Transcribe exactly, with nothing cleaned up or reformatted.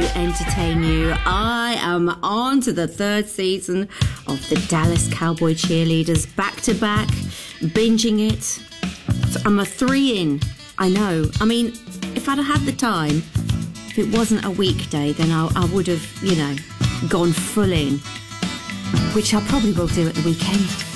entertain you. I am on to the third season of the Dallas Cowboy Cheerleaders, back to back, binging it. I'm a three in. I know. I mean, if I'd had the time, if it wasn't a weekday, then I, I would have, you know, gone full in, which I probably will do at the weekend.